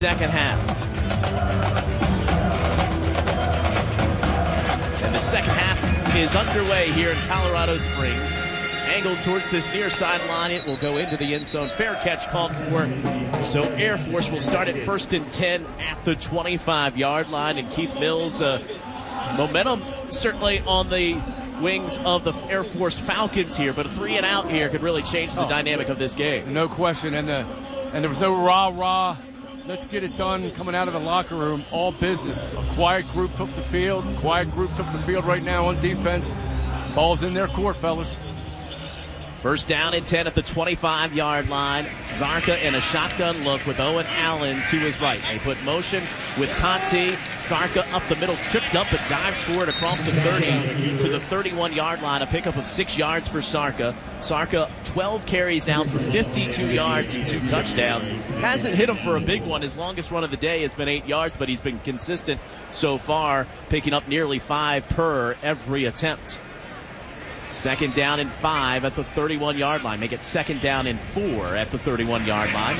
Second half. And the second half is underway here in Colorado Springs. Angled towards this near sideline. It will go into the end zone. Fair catch called for. So Air Force will start at 1st and 10 at the 25-yard line. And Keith Mills, momentum certainly on the wings of the Air Force Falcons here. But a 3-and-out here could really change the dynamic of this game. No question. And there was no rah-rah. Let's get it done coming out of the locker room. All business. A quiet group took the field. Quiet group took the field right now on defense. Ball's in their court, fellas. First down and 10 at the 25-yard line. Zarka in a shotgun look with Owen Allen to his right. They put motion with Conti. Zarka up the middle, tripped up, but dives forward across the 30 to the 31-yard line. A pickup of 6 yards for Zarka. Zarka, 12 carries down for 52 yards and 2 touchdowns. Hasn't hit him for a big one. His longest run of the day has been 8 yards, but he's been consistent so far, picking up nearly 5 per every attempt. Second down and 5 at the 31-yard line. Make it second down and 4 at the 31-yard line.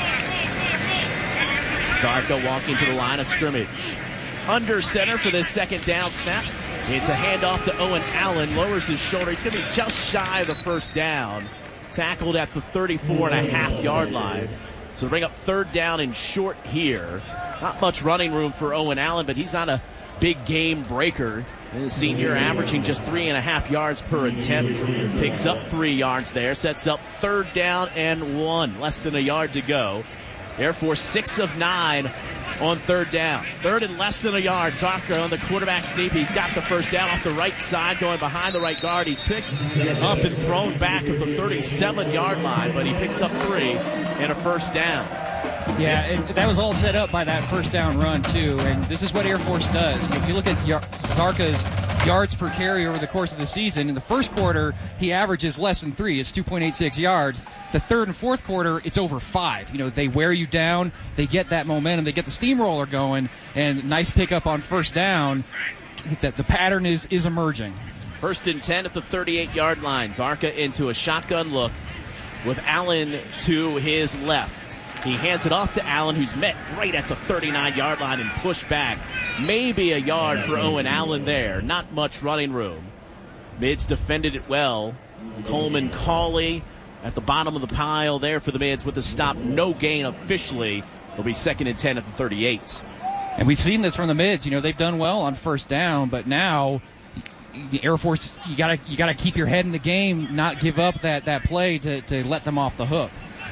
Zarka walking to the line of scrimmage. Under center for this second down snap. It's a handoff to Owen Allen. Lowers his shoulder. He's going to be just shy of the first down. Tackled at the 34.5-yard line. So to bring up third down and short here. Not much running room for Owen Allen, but he's not a big game breaker. And the senior averaging just 3.5 yards per attempt. Picks up 3 yards there. Sets up third down and 1. Less than a yard to go. Air Force 6 of 9 on third down. Third and less than a yard. Zarka on the quarterback sneak. He's got the first down off the right side, going behind the right guard. He's picked up and thrown back at the 37-yard line, but he picks up 3 and a first down. Yeah, and that was all set up by that first down run, too. And this is what Air Force does. If you look at Zarka's yards per carry over the course of the season, in the first quarter, he averages less than 3. It's 2.86 yards. The third and fourth quarter, it's over 5. You know, they wear you down. They get that momentum. They get the steamroller going. And nice pickup on first down. That the pattern is emerging. First and 10 at the 38-yard line. Zarka into a shotgun look with Allen to his left. He hands it off to Allen, who's met right at the 39-yard line and pushed back. Maybe a yard for Owen Allen there. Not much running room. Mids defended it well. Coleman Cauley at the bottom of the pile there for the Mids with the stop. No gain officially. It'll be second and 10 at the 38. And we've seen this from the Mids. You know, they've done well on first down, but now the Air Force, you gotta keep your head in the game, not give up that play to let them off the hook.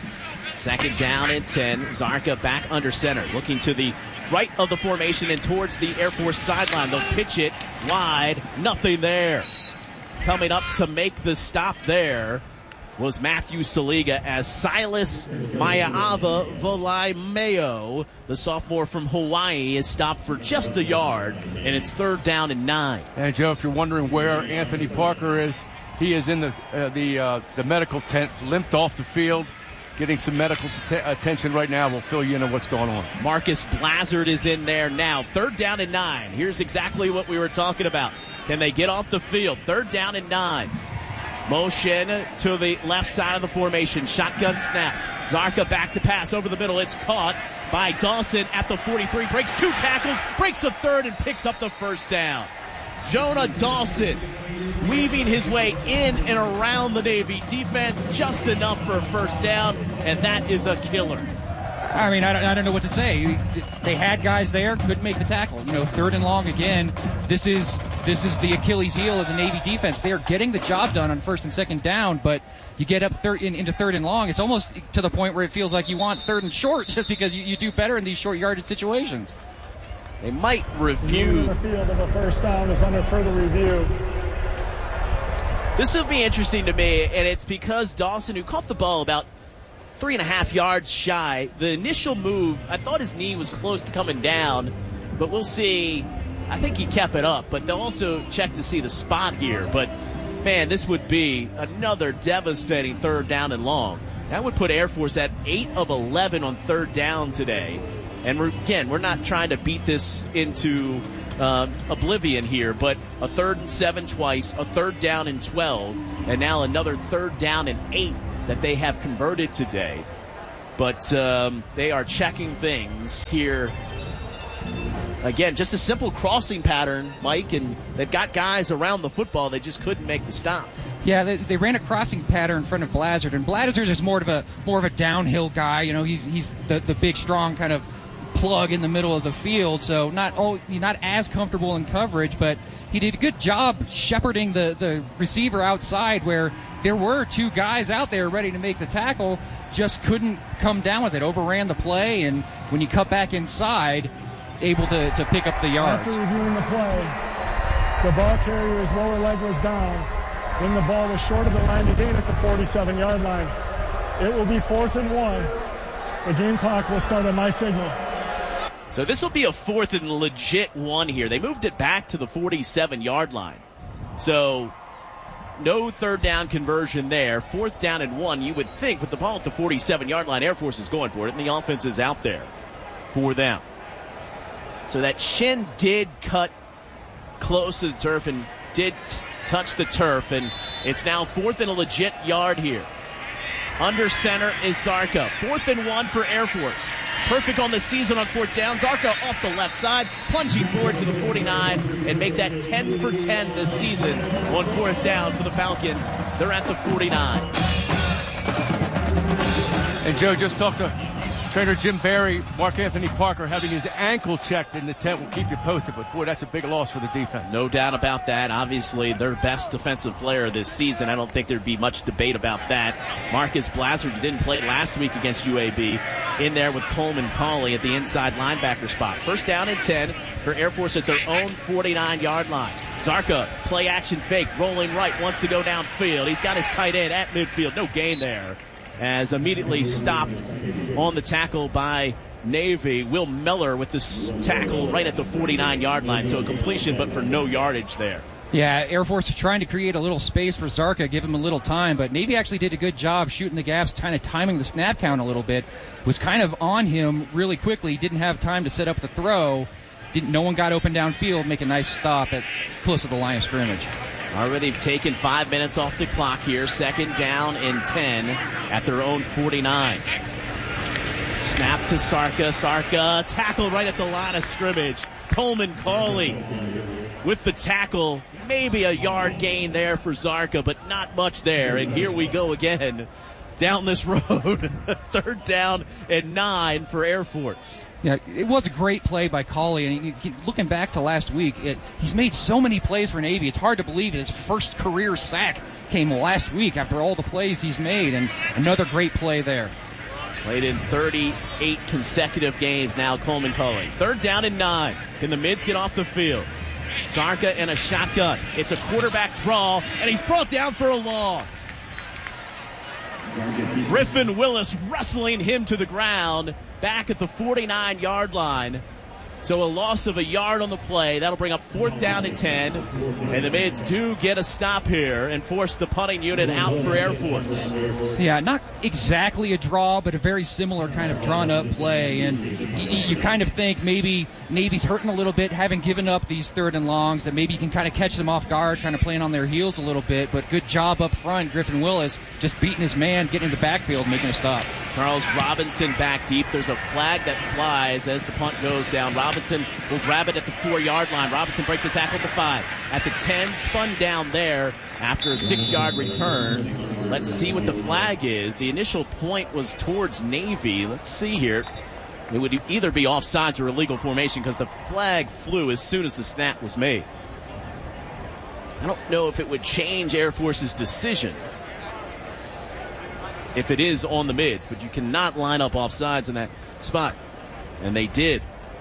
Second down and 10. Zarka back under center, looking to the right of the formation and towards the Air Force sideline. They'll pitch it wide. Nothing there. Coming up to make the stop there was Matthew Saliga as Silas Maiava Volai-Mayo, the sophomore from Hawaii, is stopped for just a yard, and it's third down and 9. And, Joe, if you're wondering where Anthony Parker is, he is in the medical tent, limped off the field. Getting some medical attention right now. We'll fill you in on what's going on. Marcus Blazard is in there now. Third down and 9. Here's exactly what we were talking about. Can they get off the field? Third down and 9. Motion to the left side of the formation. Shotgun snap. Zarka back to pass over the middle. It's caught by Dawson at the 43. Breaks 2 tackles, breaks the third, and picks up the first down. Jonah Dawson weaving his way in and around the Navy defense, just enough for a first down, and that is a killer. I mean, I don't know what to say. They had guys there, couldn't make the tackle. You know, third and long again. This is the Achilles heel of the Navy defense. They are getting the job done on first and second down, but you get up into third and long, it's almost to the point where it feels like you want third and short just because you do better in these short yardage situations. They might review. The field of a first down is under further review. This will be interesting to me, and it's because Dawson, who caught the ball about 3.5 yards shy, the initial move, I thought his knee was close to coming down, but we'll see. I think he kept it up, but they'll also check to see the spot here. But, man, this would be another devastating third down and long. That would put Air Force at 8 of 11 on third down today. And we're not trying to beat this into oblivion here, but a 3rd and 7 twice, a 3rd down and 12, and now another 3rd down and 8 that they have converted today. But they are checking things here. Again, just a simple crossing pattern, Mike, and they've got guys around the football. They just couldn't make the stop. Yeah, they ran a crossing pattern in front of Blazard, and Blazard is more of a downhill guy. You know, he's the big, strong kind of plug in the middle of the field, so not as comfortable in coverage, but he did a good job shepherding the receiver outside where there were two guys out there ready to make the tackle, just couldn't come down with it, overran the play, and when you cut back inside, able to pick up the yards. After reviewing the play, the ball carrier's lower leg was down, and the ball was short of the line to gain at the 47-yard line. It will be 4th and 1. The game clock will start on my signal. So this will be a 4th and legit 1 here. They moved it back to the 47-yard line. So no third down conversion there. 4th down and 1, you would think, with the ball at the 47-yard line, Air Force is going for it, and the offense is out there for them. So that shin did cut close to the turf and did touch the turf, and it's now 4th and a legit yard here. Under center is Zarka. 4th and 1 for Air Force. Perfect on the season on 4th down. Zarka off the left side, plunging forward to the 49, and make that 10 for 10 this season on 4th down for the Falcons. They're at the 49. And Joe, just talked to trainer Jim Barry. Mark Anthony Parker having his ankle checked in the tent. Will keep you posted, but boy, that's a big loss for the defense. No doubt about that. Obviously, their best defensive player this season. I don't think there'd be much debate about that. Marcus Blazard didn't play last week against UAB. In there with Coleman Cauley at the inside linebacker spot. 1st down and 10 for Air Force at their own 49-yard line. Zarka, play action fake, rolling right, wants to go downfield. He's got his tight end at midfield. No gain there. As immediately stopped on the tackle by Navy. Will Miller with this tackle right at the 49-yard line. So a completion, but for no yardage there. Yeah, Air Force is trying to create a little space for Zarka, give him a little time, but Navy actually did a good job shooting the gaps, kind of timing the snap count a little bit. Was kind of on him really quickly, didn't have time to set up the throw. No one got open downfield, make a nice stop at close to the line of scrimmage. Already taken 5 minutes off the clock here. 2nd down and 10 at their own 49. Snap to Sarka. Sarka tackle right at the line of scrimmage. Coleman Cauley with the tackle. Maybe a yard gain there for Zarka, but not much there. And here we go again down this road. 3rd down and 9 for Air Force. Yeah, it was a great play by Cauley. And looking back to last week, he's made so many plays for Navy. It's hard to believe his first career sack came last week after all the plays he's made. And another great play there. Played in 38 consecutive games now, Coleman Cauley. 3rd down and 9. Can the mids get off the field? Zarka in a shotgun. It's a quarterback draw, and he's brought down for a loss. Griffin Willis wrestling him to the ground back at the 49-yard line. So a loss of a yard on the play. That'll bring up 4th down and 10. And the Mids do get a stop here and force the punting unit out for Air Force. Yeah, not exactly a draw, but a very similar kind of drawn-up play. And you kind of think maybe Navy's hurting a little bit, having given up these 3rd and longs, that maybe you can kind of catch them off guard, kind of playing on their heels a little bit. But good job up front. Griffin Willis just beating his man, getting into the backfield, making a stop. Charles Robinson back deep. There's a flag that flies as the punt goes down. Robinson will grab it at the 4-yard line. Robinson breaks the tackle at the 5. At the 10, spun down there after a 6-yard return. Let's see what the flag is. The initial point was towards Navy. Let's see here. It would either be offsides or illegal formation because the flag flew as soon as the snap was made. I don't know if it would change Air Force's decision if it is on the mids, but you cannot line up offsides in that spot. And they did.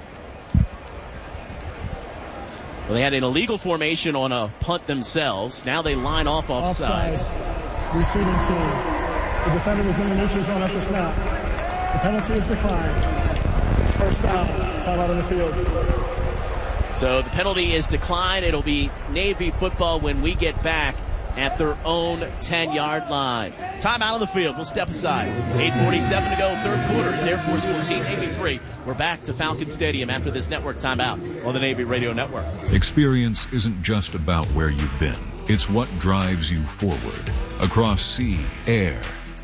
Well, they had an illegal formation on a punt themselves. Now they line off offsides. Receiving team. The defender was in the neutral zone at the snap. The penalty is declined. It's 1st down. Time out on the field. So the penalty is declined. It'll be Navy football when we get back at their own 10-yard line. Time out on the field. We'll step aside. 8:47 to go, 3rd quarter. It's Air Force 14, Navy 3. We're back to Falcon Stadium after this network timeout on the Navy Radio Network. Experience isn't just about where you've been. It's what drives you forward. Across sea, air,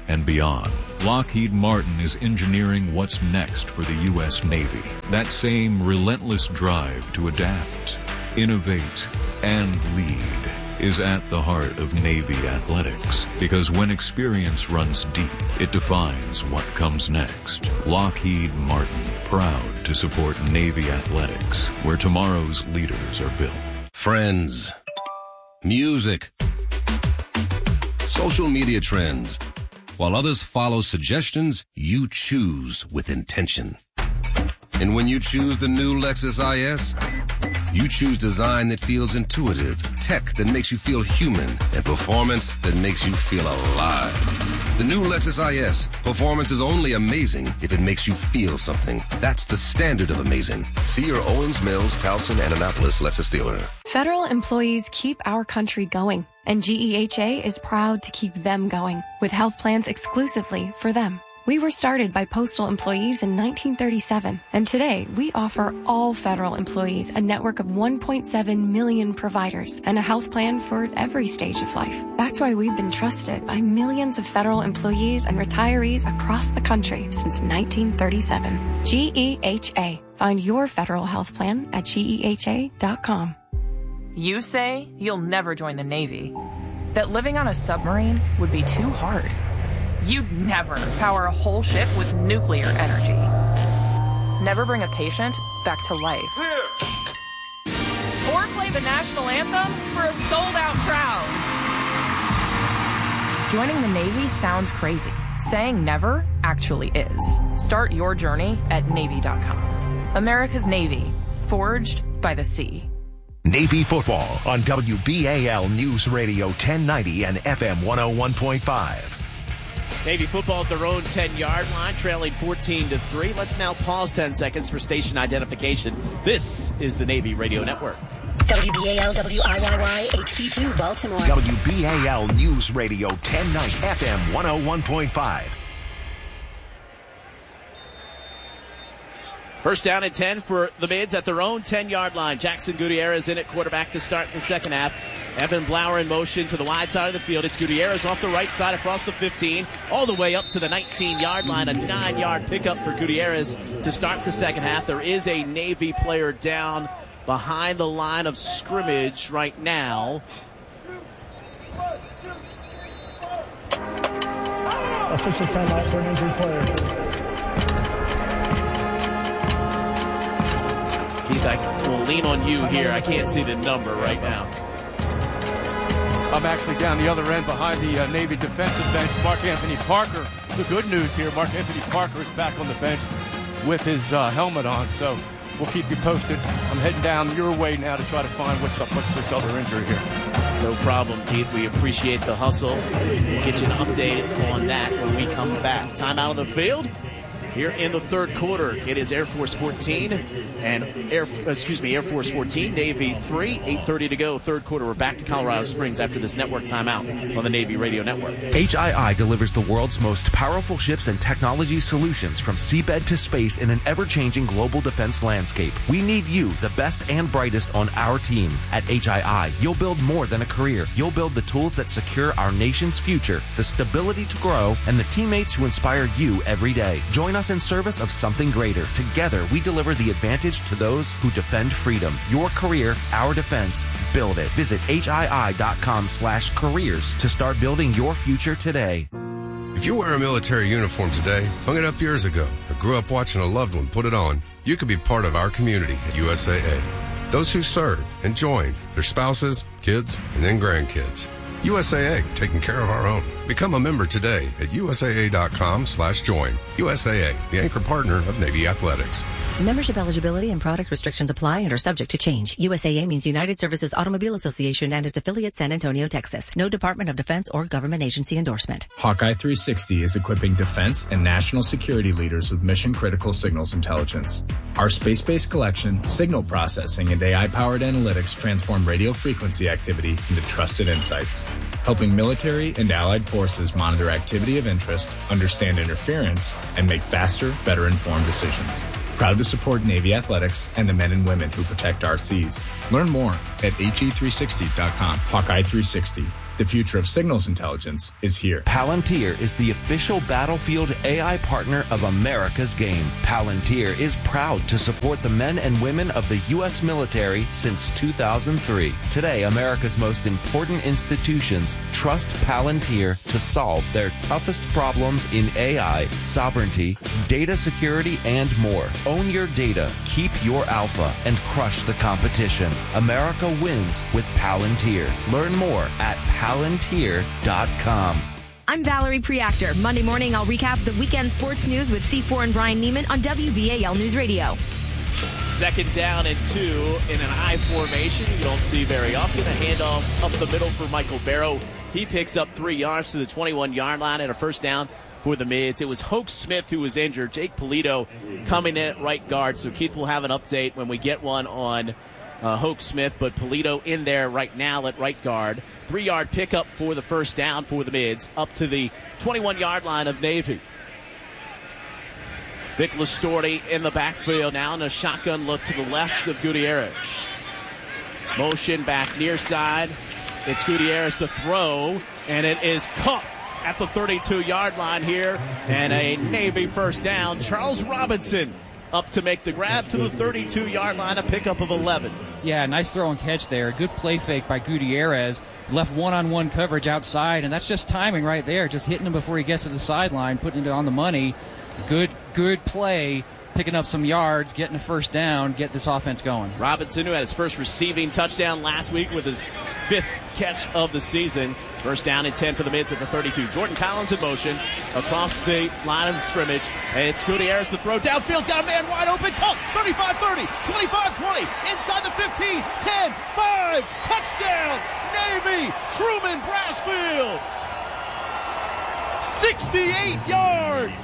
and beyond. Lockheed Martin is engineering what's next for the U.S. Navy. That same relentless drive to adapt, innovate, and lead is at the heart of Navy athletics. Because when experience runs deep, it defines what comes next. Lockheed Martin, proud to support Navy athletics, where tomorrow's leaders are built. Friends, music, social media trends. While others follow suggestions, you choose with intention. And when you choose the new Lexus IS, you choose design that feels intuitive, tech that makes you feel human, and performance that makes you feel alive. The new Lexus IS. Performance is only amazing if it makes you feel something. That's the standard of amazing. See your Owens Mills, Towson, and Annapolis Lexus dealer. Federal employees keep our country going, and GEHA is proud to keep them going with health plans exclusively for them. We were started by postal employees in 1937, and today we offer all federal employees a network of 1.7 million providers and a health plan for every stage of life. That's why we've been trusted by millions of federal employees and retirees across the country since 1937. GEHA. Find your federal health plan at GEHA.com. You say you'll never join the Navy, that living on a submarine would be too hard. You'd never power a whole ship with nuclear energy. Never bring a patient back to life. Or play the national anthem for a sold-out crowd. Joining the Navy sounds crazy. Saying never actually is. Start your journey at Navy.com. America's Navy, forged by the sea. Navy football on WBAL News Radio 1090 and FM 101.5. Navy football at their own 10-yard line, trailing 14-3. Let's now pause 10 seconds for station identification. This is the Navy Radio Network. WBAL WIYY HD2 Baltimore. WBAL News Radio 1090 FM 101.5. First down and 10 for the Mids at their own 10-yard line. Jackson Gutierrez in at quarterback to start the second half. Evan Blauer in motion to the wide side of the field. It's Gutierrez off the right side across the 15, all the way up to the 19-yard line. A 9-yard pickup for Gutierrez to start the second half. There is a Navy player down behind the line of scrimmage right now. Officials timeout for an injured player. Keith, I will lean on you here. I can't see the number right now. I'm actually down the other end behind the Navy defensive bench. Mark Anthony Parker. The good news here, Mark Anthony Parker is back on the bench with his helmet on, so we'll keep you posted. I'm heading down your way now to try to find what's up with this other injury here. No problem, Keith. We appreciate the hustle. We'll get you an update on that when we come back. Time out of the field. Here in the third quarter, it is Air Force 14 and Air Force 14, Navy 3, 8:30 to go. Third quarter, we're back to Colorado Springs after this network timeout on the Navy Radio Network. HII delivers the world's most powerful ships and technology solutions from seabed to space in an ever-changing global defense landscape. We need you, the best and brightest, on our team. At HII, you'll build more than a career. You'll build the tools that secure our nation's future, the stability to grow, and the teammates who inspire you every day. Join us in service of something greater. Together, we deliver the advantage to those who defend freedom. Your career, our defense. Build it. Visit HII.com/careers to start building your future today. If you wear a military uniform today, hung it up years ago, or grew up watching a loved one put it on, you could be part of our community at USAA. Those who served and joined, their spouses, kids, and then grandkids. USAA, taking care of our own. Become a member today at USAA.com/join. USAA, the anchor partner of Navy Athletics. Membership eligibility and product restrictions apply and are subject to change. USAA means United Services Automobile Association and its affiliate San Antonio, Texas. No Department of Defense or government agency endorsement. Hawkeye 360 is equipping defense and national security leaders with mission-critical signals intelligence. Our space-based collection, signal processing, and AI-powered analytics transform radio frequency activity into trusted insights, helping military and allied forces monitor activity of interest, understand interference, and make faster, better-informed decisions. Proud to support Navy Athletics and the men and women who protect our seas. Learn more at HE360.com. Hawkeye 360. The future of signals intelligence is here. Palantir is the official battlefield AI partner of America's game. Palantir is proud to support the men and women of the U.S. military since 2003. Today, America's most important institutions trust Palantir to solve their toughest problems in AI, sovereignty, data security, and more. Own your data, keep your alpha, and crush the competition. America wins with Palantir. Learn more at Palantir.com. I'm Valerie Preactor. Monday morning, I'll recap the weekend sports news with C4 and Brian Neiman on WBAL News Radio. 2nd down and 2 in an I formation. You don't see very often. A handoff up the middle for Michael Barrow. He picks up 3 yards to the 21-yard line and a first down for the Mids. It was Hoke Smith who was injured. Jake Polito coming in at right guard. So Keith will have an update when we get one on Hoke Smith, but Polito in there right now at right guard. 3-yard pickup for the first down for the Mids up to the 21-yard line of Navy. Vic Listorti in the backfield now, and a shotgun look to the left of Gutierrez. Motion back near side. It's Gutierrez to throw, and it is caught at the 32-yard line here, and a Navy first down. Charles Robinson up to make the grab to the 32-yard line, a pickup of 11. Yeah, nice throw and catch there. Good play fake by Gutierrez. Left one-on-one coverage outside, and that's just timing right there. Just hitting him before he gets to the sideline, putting it on the money. Good play, picking up some yards, getting a first down, get this offense going. Robinson, who had his first receiving touchdown last week with his 5th catch of the season. First down and 10 for the Mids at the 32. Jordan Collins in motion across the line of scrimmage. And it's Gutierrez to throw downfield. He's got a man wide open. Caught. 35-30, 25-20, inside the 15, 10, 5. Touchdown, Navy. Truman Brassfield. 68 yards.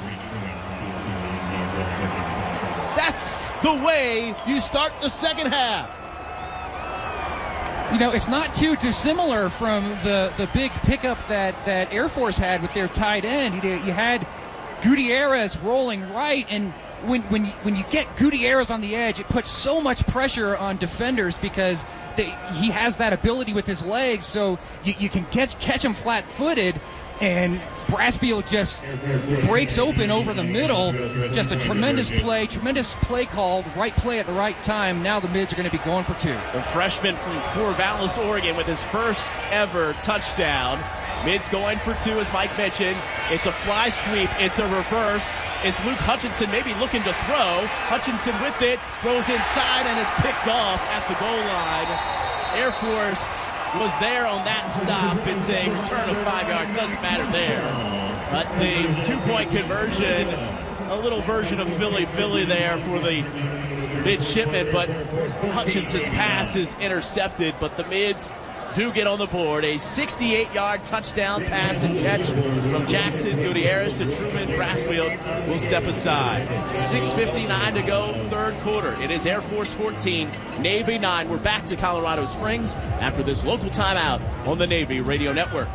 That's the way you start the second half. You know, it's not too dissimilar from the big pickup that Air Force had with their tight end. You had Gutierrez rolling right, and when you get Gutierrez on the edge, it puts so much pressure on defenders because he has that ability with his legs, so you can catch him flat-footed, and Brassfield just breaks open over the middle. Just a tremendous play called, right play at the right time. Now the Mids are going to be going for 2. The freshman from Corvallis, Oregon, with his first ever touchdown. Mids going for 2, as Mike mentioned. It's a fly sweep. It's a reverse. It's Luke Hutchinson maybe looking to throw. Hutchinson with it, throws inside, and it's picked off at the goal line. Air Force was there on that stop. It's a return of 5 yards. Doesn't matter there. But the 2-point conversion, a little version of Philly there for the midshipmen. But Hutchinson's pass is intercepted. But the Mids do get on the board. A 68-yard touchdown pass and catch from Jackson Gutierrez to Truman Brassfield will step aside. 6:59 to go, third quarter. It is Air Force 14, Navy 9. We're back to Colorado Springs after this local timeout on the Navy Radio Network.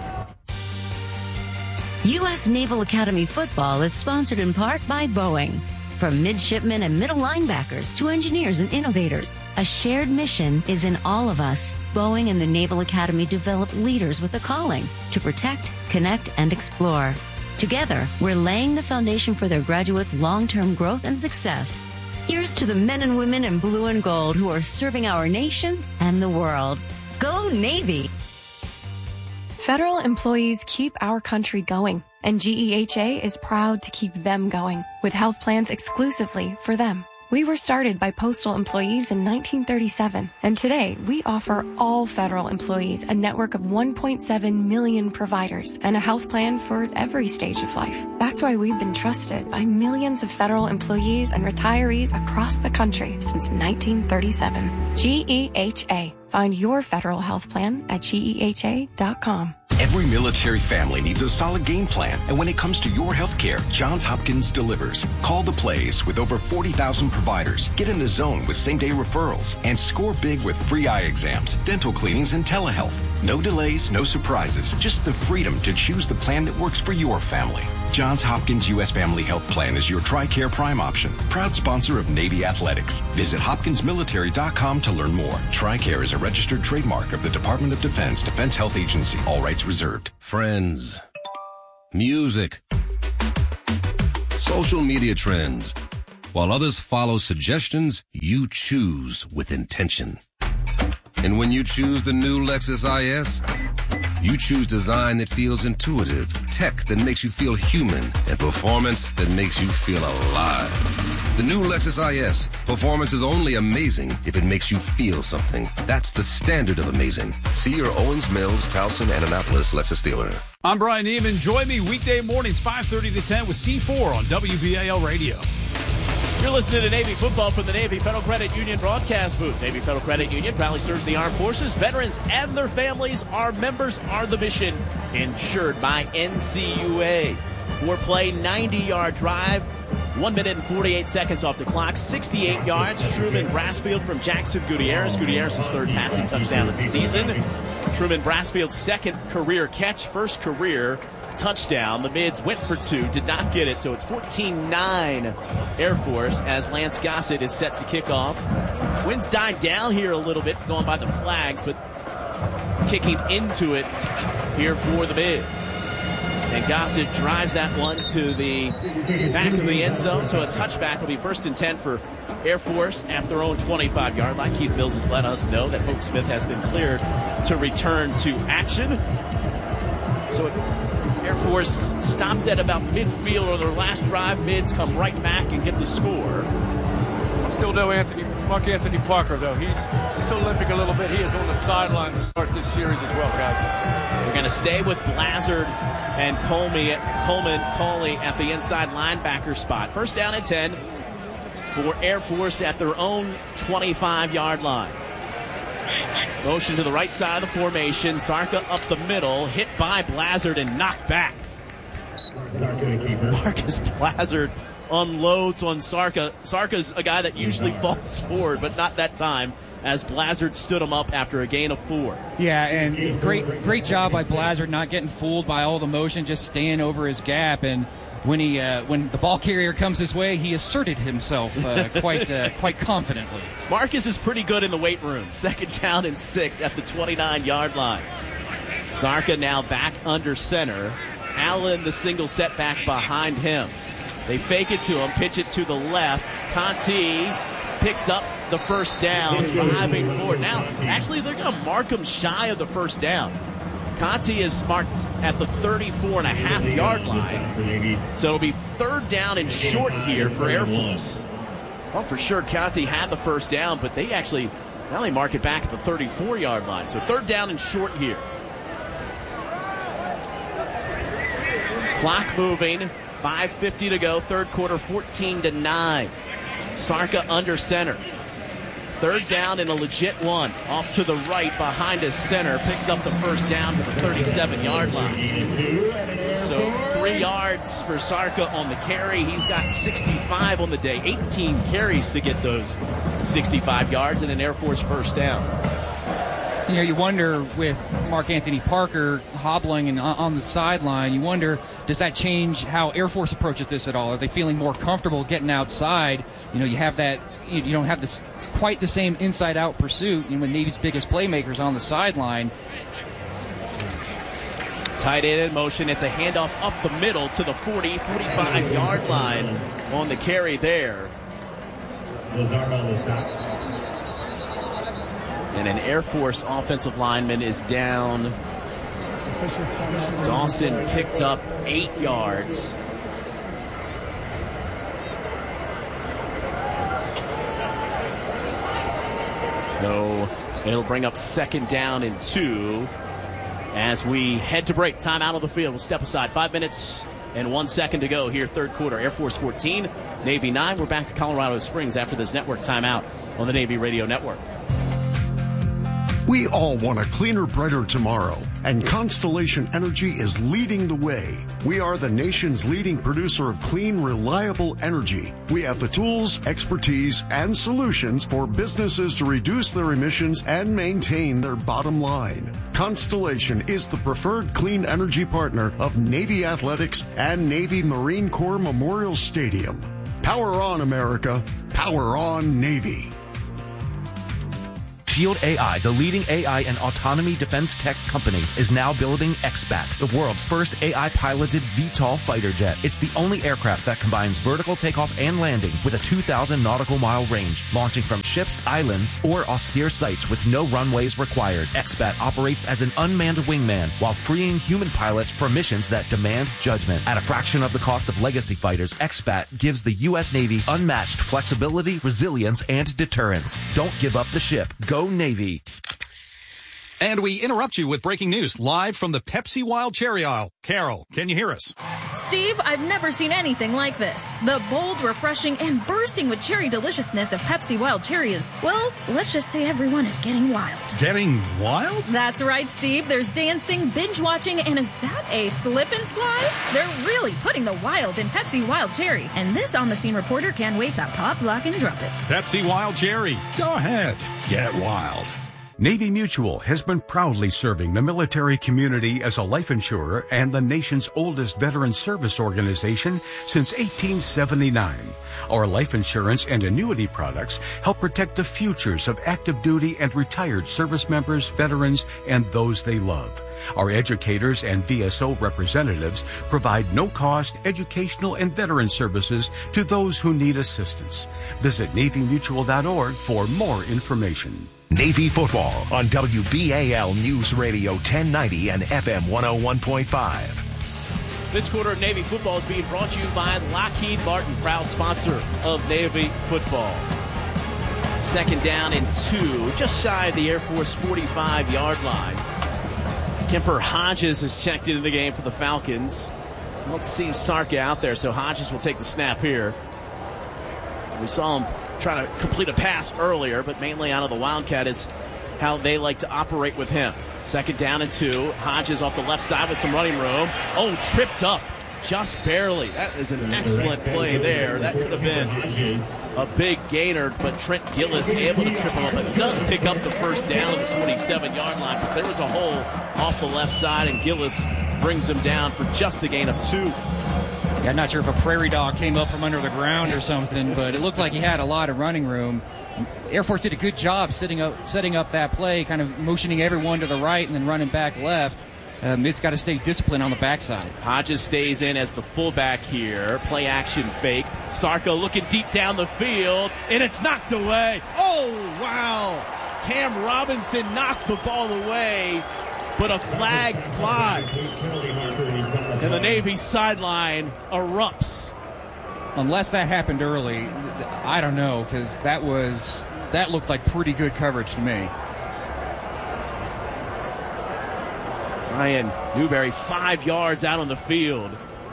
U.S. Naval Academy football is sponsored in part by Boeing. From midshipmen and middle linebackers to engineers and innovators, a shared mission is in all of us. Boeing and the Naval Academy develop leaders with a calling to protect, connect, and explore. Together, we're laying the foundation for their graduates' long-term growth and success. Here's to the men and women in blue and gold who are serving our nation and the world. Go Navy! Federal employees keep our country going, and GEHA is proud to keep them going with health plans exclusively for them. We were started by postal employees in 1937, and today we offer all federal employees a network of 1.7 million providers and a health plan for every stage of life. That's why we've been trusted by millions of federal employees and retirees across the country since 1937. GEHA. Find your federal health plan at GEHA.com. Every military family needs a solid game plan, and when it comes to your health care, Johns Hopkins delivers. Call the place with over 40,000 providers. Get in the zone with same-day referrals, and score big with free eye exams, dental cleanings, and telehealth. No delays, no surprises, just the freedom to choose the plan that works for your family. Johns Hopkins U.S. Family Health Plan is your TRICARE Prime option. Proud sponsor of Navy Athletics. Visit hopkinsmilitary.com to learn more. TRICARE is a registered trademark of the Department of Defense, Defense Health Agency. All rights reserved. Friends. Music. Social media trends. While others follow suggestions, you choose with intention. And when you choose the new Lexus IS, you choose design that feels intuitive, tech that makes you feel human, and performance that makes you feel alive. The new Lexus IS. Performance is only amazing if it makes you feel something. That's the standard of amazing. See your Owens Mills, Towson, and Annapolis Lexus dealer. I'm Brian Neiman. Join me weekday mornings 5:30 to 10 with C4 on WBAL Radio. You're listening to Navy football from the Navy Federal Credit Union broadcast booth. Navy Federal Credit Union proudly serves the armed forces, veterans, and their families. Our members are the mission, insured by NCUA. Four-play, 90-yard drive, 1 minute and 48 seconds off the clock, 68 yards. Truman Brassfield from Jackson Gutierrez. Gutierrez's third passing touchdown of the season. Truman Brassfield's second career catch, first career touchdown. The mids went for two, did not get it, so it's 14-9 Air Force as Lance Gossett is set to kick off. Winds died down here a little bit, going by the flags, but kicking into it here for the mids. And Gossett drives that one to the back of the end zone, so a touchback will be 1st and 10 for Air Force at their own 25-yard line. Keith Mills has let us know that Hope Smith has been cleared to return to action. So Air Force stopped at about midfield or their last drive. Mids come right back and get the score. Still no Mark Anthony Parker, though. He's still limping a little bit. He is on the sideline to start this series as well, guys. We're going to stay with Blazard and Coleman at the inside linebacker spot. 1st down and 10 for Air Force at their own 25-yard line. Motion to the right side of the formation. Sarka up the middle, hit by Blazard and knocked back. Marcus Blazard unloads on Sarka. Sarka's a guy that usually falls forward, but not that time, as Blazard stood him up after a gain of 4. Yeah, and great job by Blazard not getting fooled by all the motion, just staying over his gap. And when the ball carrier comes his way, he asserted himself quite confidently. Marcus is pretty good in the weight room. 2nd down and 6 at the 29-yard line. Sarka now back under center. Allen, the single setback behind him. They fake it to him, pitch it to the left. Conti picks up the 1st down, driving forward. Now, actually, they're going to mark him shy of the 1st down. Conti is marked at the 34.5-yard line. So it'll be 3rd down and short here for Air Force. Well, for sure, Conti had the 1st down, but they mark it back at the 34-yard line. So 3rd down and short here. Clock moving, 5:50 to go, 3rd quarter, 14-9. Sarka under center. 3rd down and a legit one. Off to the right behind his center. Picks up the 1st down to the 37-yard line. So 3 yards for Sarka on the carry. He's got 65 on the day. 18 carries to get those 65 yards and an Air Force 1st down. You know, you wonder with Mark Anthony Parker hobbling and on the sideline, you wonder, does that change how Air Force approaches this at all? Are they feeling more comfortable getting outside? You know, you have that, you don't have this quite the same inside-out pursuit, and with Navy's biggest playmakers on the sideline. Tight end in motion. It's a handoff up the middle to the 45-yard line on the carry there. And an Air Force offensive lineman is down. Dawson picked up 8 yards. So it'll bring up 2nd down and 2 as we head to break. Time out of the field. We'll step aside. 5 minutes and 1 second to go here, 3rd quarter. Air Force 14, Navy 9. We're back to Colorado Springs after this network timeout on the Navy Radio Network. We all want a cleaner, brighter tomorrow. and Constellation Energy is leading the way. We are the nation's leading producer of clean, reliable energy. We have the tools, expertise, and solutions for businesses to reduce their emissions and maintain their bottom line. Constellation is the preferred clean energy partner of Navy Athletics and Navy Marine Corps Memorial Stadium. Power on, America. Power on, Navy. Shield AI, the leading AI and autonomy defense tech company, is now building X-Bat, the world's first AI-piloted VTOL fighter jet. It's the only aircraft that combines vertical takeoff and landing with a 2,000 nautical mile range, launching from ships, islands, or austere sites with no runways required. X-Bat operates as an unmanned wingman while freeing human pilots for missions that demand judgment. At a fraction of the cost of legacy fighters, X-Bat gives the U.S. Navy unmatched flexibility, resilience, and deterrence. Don't give up the ship. Go Navy. And we interrupt you with breaking news live from the Pepsi Wild Cherry aisle. Carol, can you hear us? Steve, I've never seen anything like this. The bold, refreshing, and bursting with cherry deliciousness of Pepsi Wild Cherry is, well, let's just say everyone is getting wild. Getting wild? That's right, Steve. There's dancing, binge-watching, and is that a slip and slide? They're really putting the wild in Pepsi Wild Cherry. And this on-the-scene reporter can't wait to pop, lock, and drop it. Pepsi Wild Cherry. Go ahead. Get wild. Navy Mutual has been proudly serving the military community as a life insurer and the nation's oldest veteran service organization since 1879. Our life insurance and annuity products help protect the futures of active duty and retired service members, veterans, and those they love. Our educators and VSO representatives provide no-cost educational and veteran services to those who need assistance. Visit NavyMutual.org for more information. Navy football on WBAL News Radio 1090 and FM 101.5. This quarter of Navy football is being brought to you by Lockheed Martin, proud sponsor of Navy football. Second down and 2, just shy of the Air Force 45-yard line. Kemper Hodges has checked into the game for the Falcons. Let's see Sarka out there, so Hodges will take the snap here. We saw him trying to complete a pass earlier, but mainly out of the Wildcat is how they like to operate with him. Second down and 2. Hodges off the left side with some running room. Oh, tripped up just barely. That is an excellent play there. That could have been a big gainer, but Trent Gillis able to trip him up. It does pick up the first down at the 47-yard line, but there was a hole off the left side, and Gillis brings him down for just a gain of 2. Yeah, I'm not sure if a prairie dog came up from under the ground or something, but it looked like he had a lot of running room. Air Force did a good job setting up that play, kind of motioning everyone to the right and then running back left. It's got to stay disciplined on the backside. Hodges stays in as the fullback here. Play action fake. Sarka looking deep down the field, and it's knocked away. Oh, wow. Cam Robinson knocked the ball away, but a flag flies. And the Navy sideline erupts. Unless that happened early, I don't know, because that looked like pretty good coverage to me. Ryan Newberry 5 yards out on the field.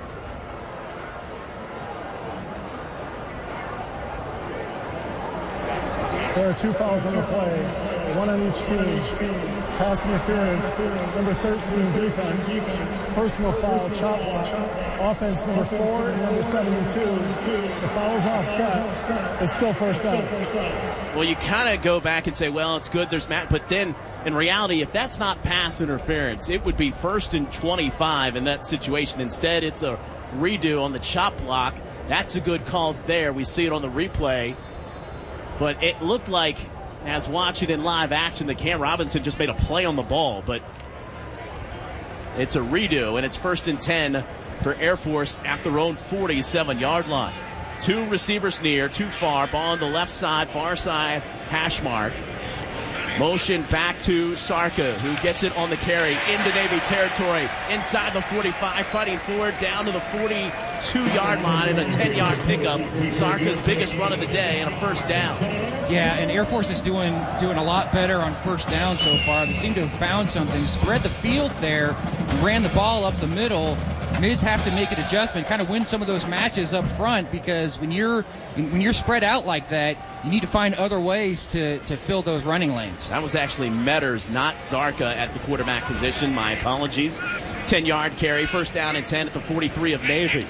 There are 2 fouls on the play, one on each team. Pass interference, number 13, defense. Personal foul, chop block. Offense, number 4 and number 72. The foul is offset. It's still first down. Well, you kind of go back and say, well, it's good, there's Matt, but then in reality, if that's not pass interference, it would be 1st and 25 in that situation. Instead, it's a redo on the chop block. That's a good call there. We see it on the replay. But it looked like, as watching in live action, that Cam Robinson just made a play on the ball. But it's a redo, and it's 1st and 10 for Air Force at their own 47-yard line. 2 receivers near, too far. Ball on the left side, far side, hash mark. Motion back to Sarka, who gets it on the carry into Navy territory, inside the 45, fighting forward down to the 42-yard line and a 10-yard pickup. Sarka's biggest run of the day and a first down. Yeah, and Air Force is doing a lot better on first down so far. They seem to have found something, spread the field there, ran the ball up the middle, Mids have to make an adjustment, kind of win some of those matches up front, because when you're spread out like that, you need to find other ways to fill those running lanes. That was actually Metters, not Zarka, at the quarterback position. My apologies. 10-yard carry, first down and 10 at the 43 of Navy.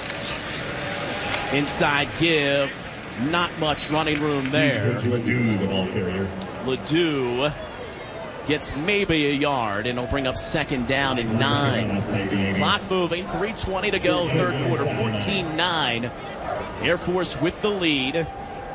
Inside give, not much running room there. Ledoux, the ball carrier. Ledoux gets maybe a yard, and it'll bring up second down and 9. Clock moving, 3:20 to go, third quarter, 14-9. Air Force with the lead.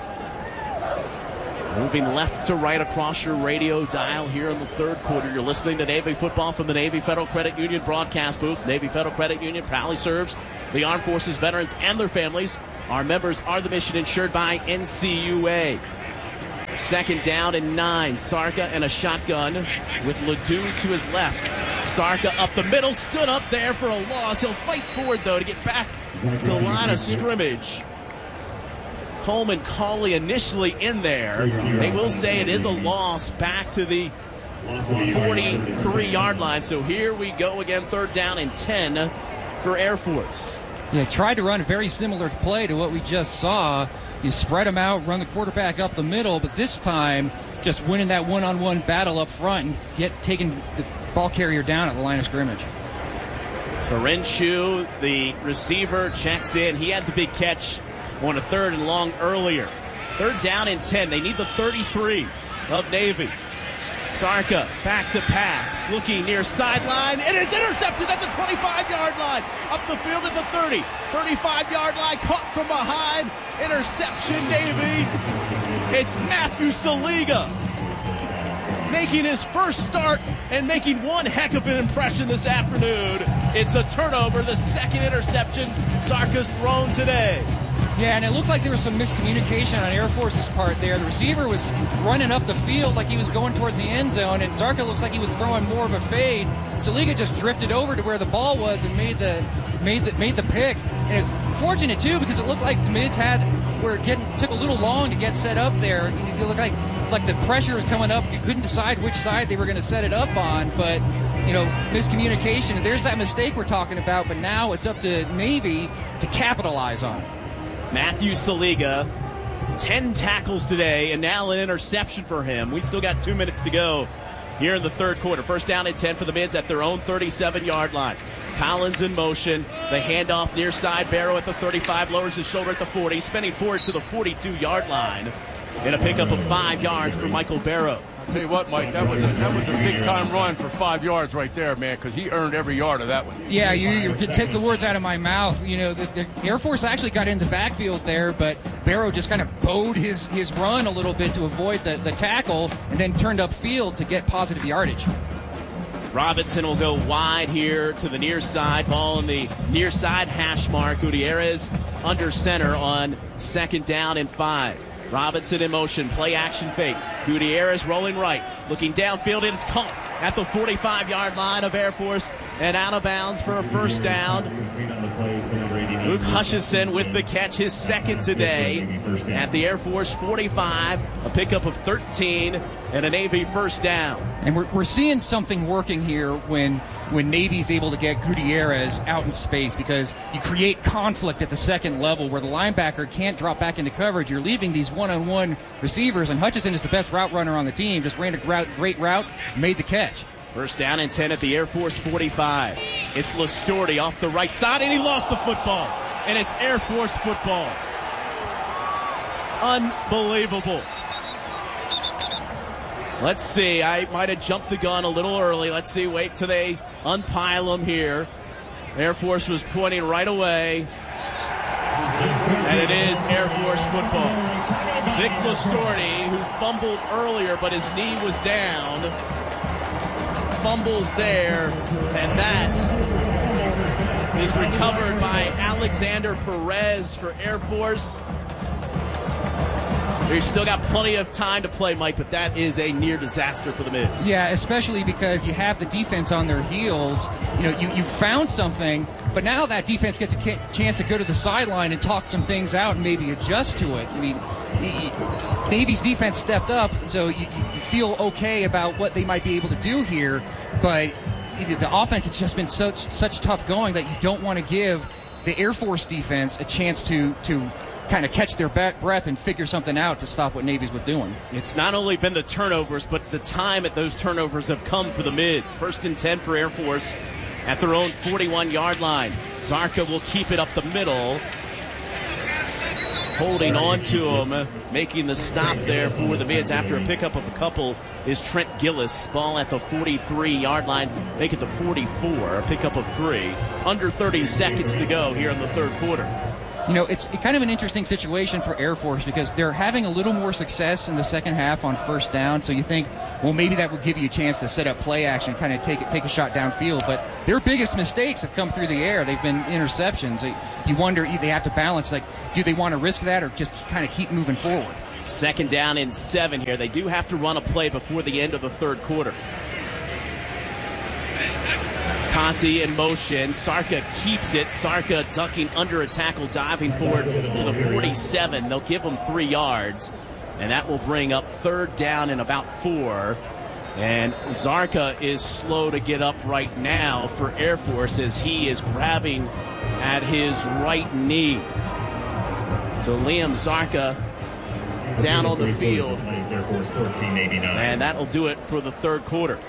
Moving left to right across your radio dial here in the third quarter. You're listening to Navy football from the Navy Federal Credit Union broadcast booth. Navy Federal Credit Union proudly serves the Armed Forces veterans and their families. Our members are the mission insured by NCUA. Second down and 9. Sarka and a shotgun with Ledoux to his left. Sarka up the middle, stood up there for a loss. He'll fight forward, though, to get back to the line of scrimmage. Coleman Cauley initially in there. They will say it is a loss back to the 43-yard line. So here we go again, third down and 10 for Air Force. Yeah, tried to run a very similar play to what we just saw. You spread them out, run the quarterback up the middle, but this time just winning that one-on-one battle up front and taking the ball carrier down at the line of scrimmage. Barenchu, the receiver, checks in. He had the big catch on a third and long earlier. Third down and 10. They need the 33 of Navy. Sarka back to pass, looking near sideline. It is intercepted at the 25-yard line. Up the field at the 30. 35-yard line, caught from behind. Interception, Navy. It's Matthew Saliga making his first start and making one heck of an impression this afternoon. It's a turnover, the second interception Sarka's thrown today. Yeah, and it looked like there was some miscommunication on Air Force's part there. The receiver was running up the field like he was going towards the end zone, and Zarka looks like he was throwing more of a fade. Saliga just drifted over to where the ball was and made the pick. And it's fortunate too, because it looked like the mids took a little long to get set up there. It looked like the pressure was coming up. You couldn't decide which side they were going to set it up on, but miscommunication. There's that mistake we're talking about, but now it's up to Navy to capitalize on it. Matthew Saliga, 10 tackles today, and now an interception for him. We still got 2 minutes to go here in the third quarter. First down and 10 for the Mids at their own 37-yard line. Collins in motion. The handoff near side. Barrow at the 35, lowers his shoulder at the 40, spinning forward to the 42-yard line. And a pickup of 5 yards for Michael Barrow. I'll tell you what, Mike, that was a big-time run for 5 yards right there, man, because he earned every yard of that one. Yeah, you take the words out of my mouth. The Air Force actually got in the backfield there, but Barrow just kind of bowed his run a little bit to avoid the tackle and then turned upfield to get positive yardage. Robinson will go wide here to the near side. Ball in the near side hash mark. Gutierrez under center on second down and 5. Robinson in motion, play action fake. Gutierrez rolling right, looking downfield, and it's caught at the 45-yard line of Air Force and out of bounds for a first down. Luke Hutchison with the catch, his second today at the Air Force 45, a pickup of 13 and a Navy first down. And we're seeing something working here when Navy's able to get Gutierrez out in space, because you create conflict at the second level where the linebacker can't drop back into coverage. You're leaving these one-on-one receivers, and Hutchison is the best route runner on the team. Just ran a great route, made the catch. First down and 10 at the Air Force 45. It's Lastorti off the right side, and he lost the football. And it's Air Force football. Unbelievable. Let's see. I might have jumped the gun a little early. Let's see. Wait till they unpile them here. Air Force was pointing right away. And it is Air Force football. Vic Lastorti, who fumbled earlier, but his knee was down, fumbles there, and that is recovered by Alexander Perez for Air Force. We've still got plenty of time to play, Mike, but that is a near disaster for the Mids. Yeah, especially because you have the defense on their heels. You found something, but now that defense gets a chance to go to the sideline and talk some things out and maybe adjust to it. I mean, Navy's defense stepped up, so you feel okay about what they might be able to do here, but the offense has just been such tough going that you don't want to give the Air Force defense a chance to kind of catch their breath and figure something out to stop what Navy's was doing. It's not only been the turnovers, but the time at those turnovers have come for the Mids. 1st and 10 for Air Force at their own 41-yard line. Zarka will keep it up the middle. Holding on to him, making the stop there for the Mids after a pickup of a couple is Trent Gillis. Ball at the 43-yard line, make it the 44, a pickup of 3. Under 30 seconds to go here in the third quarter. You know, it's kind of an interesting situation for Air Force because they're having a little more success in the second half on first down. So you think, well, maybe that would give you a chance to set up play action, kind of take a shot downfield. But their biggest mistakes have come through the air. They've been interceptions. You wonder, they have to balance, like, do they want to risk that or just kind of keep moving forward? 2nd down and 7 here. They do have to run a play before the end of the third quarter. Conti in motion. Sarka keeps it. Sarka ducking under a tackle, diving forward to the 47. They'll give him 3 yards, and that will bring up 3rd down and about 4. And Zarka is slow to get up right now for Air Force as he is grabbing at his right knee. So Liam Zarka down on the field, and that'll do it for the third quarter.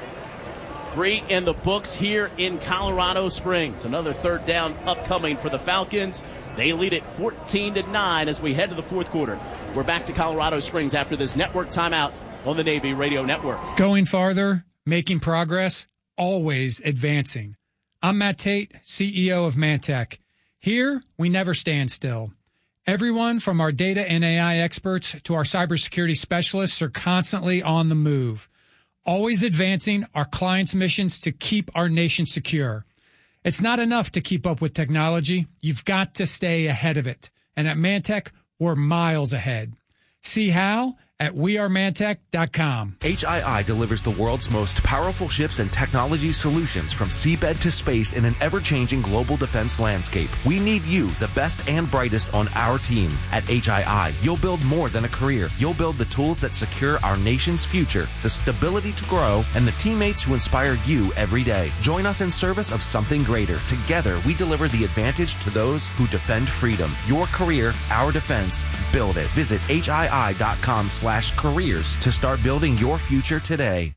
3 in the books here in Colorado Springs. Another 3rd down upcoming for the Falcons. They lead it 14-9 as we head to the fourth quarter. We're back to Colorado Springs after this network timeout on the Navy Radio Network. Going farther, making progress, always advancing. I'm Matt Tate, CEO of Mantech. Here, we never stand still. Everyone from our data and AI experts to our cybersecurity specialists are constantly on the move, always advancing our clients' missions to keep our nation secure. It's not enough to keep up with technology. You've got to stay ahead of it. And at Mantech, we're miles ahead. See how? At wearemantech.com. HII delivers the world's most powerful ships and technology solutions from seabed to space in an ever-changing global defense landscape. We need you, the best and brightest, on our team. At HII, you'll build more than a career. You'll build the tools that secure our nation's future, the stability to grow, and the teammates who inspire you every day. Join us in service of something greater. Together, we deliver the advantage to those who defend freedom. Your career, our defense. Build it. Visit HII.com/careers to start building your future today.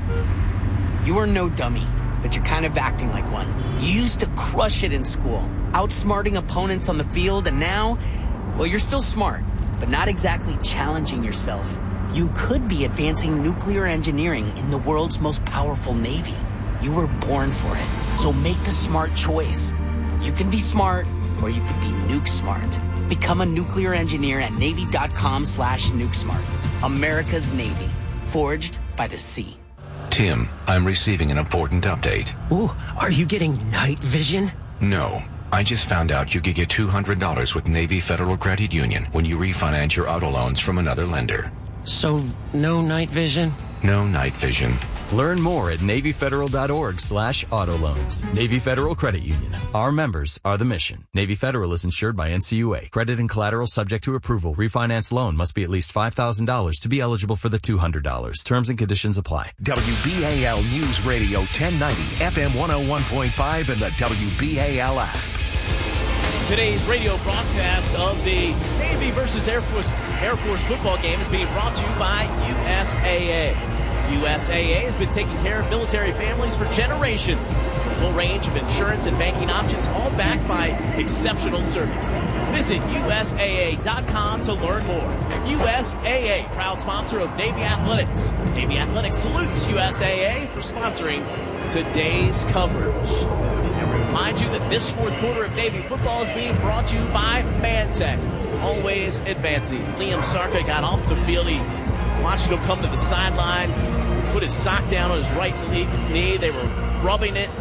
You're no dummy, but you're kind of acting like one. You used to crush it in school, outsmarting opponents on the field, and now, well, you're still smart, but not exactly challenging yourself. You could be advancing nuclear engineering in the world's most powerful Navy. You were born for it, so make the smart choice. You can be smart, or you can be nuke smart. Become a nuclear engineer at Navy.com/nukesmart. America's Navy, forged by the sea. Tim, I'm receiving an important update. Ooh, are you getting night vision? No. I just found out you could get $200 with Navy Federal Credit Union when you refinance your auto loans from another lender. So, no night vision? No night vision. Learn more at NavyFederal.org/auto loans. Navy Federal Credit Union. Our members are the mission. Navy Federal is insured by NCUA. Credit and collateral subject to approval. Refinance loan must be at least $5,000 to be eligible for the $200. Terms and conditions apply. WBAL News Radio 1090, FM 101.5, and the WBAL app. Today's radio broadcast of the Navy versus Air Force football game is being brought to you by USAA. USAA has been taking care of military families for generations. A full range of insurance and banking options, all backed by exceptional service. Visit USAA.com to learn more. USAA, proud sponsor of Navy Athletics. Navy Athletics salutes USAA for sponsoring today's coverage. And remind you that this fourth quarter of Navy football is being brought to you by Mantech. Always advancing. Liam Sarka got off the field. He watched him come to the sideline, put his sock down on his right knee. They were rubbing it.